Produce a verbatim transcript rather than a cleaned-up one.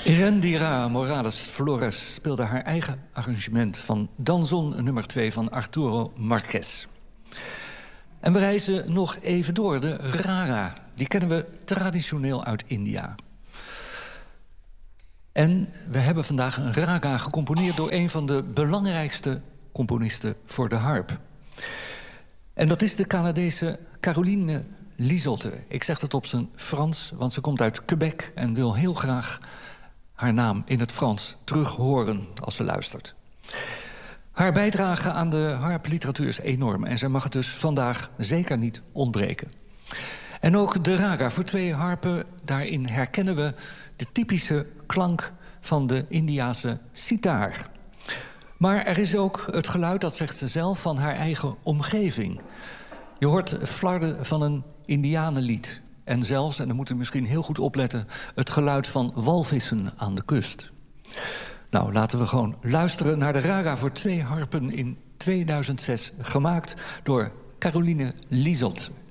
Erendira Morales Flores speelde haar eigen arrangement van Danzón nummer twee van Arturo Marquez. En we reizen nog even door, de raga. Die kennen we traditioneel uit India. En we hebben vandaag een raga gecomponeerd door een van de belangrijkste componisten voor de harp. En dat is de Canadese Caroline Lizotte. Ik zeg het op zijn Frans, want ze komt uit Quebec en wil heel graag haar naam in het Frans terug horen als ze luistert. Haar bijdrage aan de harpliteratuur is enorm en zij mag het dus vandaag zeker niet ontbreken. En ook de raga voor twee harpen, daarin herkennen we de typische klank van de Indiase sitaar. Maar er is ook het geluid, dat zegt ze zelf, van haar eigen omgeving. Je hoort flarden van een Indianenlied. En zelfs, en dan moeten we misschien heel goed opletten, het geluid van walvissen aan de kust. Nou, laten we gewoon luisteren naar de raga voor twee harpen in tweeduizend zes, gemaakt door Caroline Lizotte.